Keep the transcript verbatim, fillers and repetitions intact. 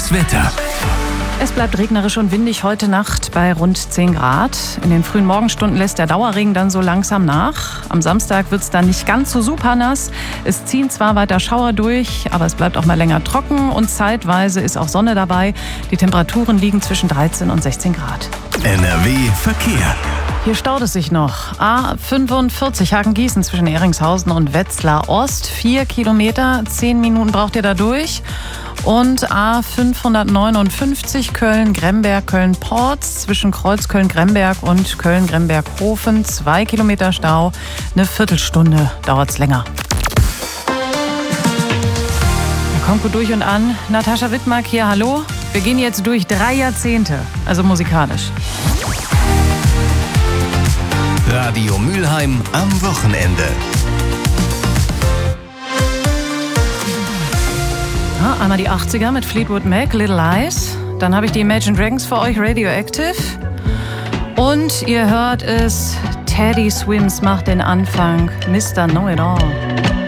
Das Wetter. Es bleibt regnerisch und windig heute Nacht bei rund zehn Grad. In den frühen Morgenstunden lässt der Dauerregen dann so langsam nach. Am Samstag wird es dann nicht ganz so super nass. Es ziehen zwar weiter Schauer durch, aber es bleibt auch mal länger trocken und zeitweise ist auch Sonne dabei. Die Temperaturen liegen zwischen dreizehn und sechzehn Grad. N R W Verkehr. Hier staut es sich noch. A fünfundvierzig Hagen-Gießen zwischen Ehringshausen und Wetzlar Ost. Vier Kilometer, zehn Minuten braucht ihr da durch. Und A fünfhundertneunundfünfzig Köln-Gremberg, Köln-Porz zwischen Kreuz Köln-Gremberg und Köln-Gremberg-Hofen. Zwei Kilometer Stau, eine Viertelstunde dauert es länger. Da kommt gut durch und an. Natascha Wittmark hier, hallo. Wir gehen jetzt durch drei Jahrzehnte, also musikalisch. Radio Mülheim am Wochenende. Ja, einmal die achtziger mit Fleetwood Mac, Little Eyes. Dann habe ich die Imagine Dragons für euch, Radioactive. Und ihr hört es, Teddy Swims macht den Anfang, Mister Know-It-All.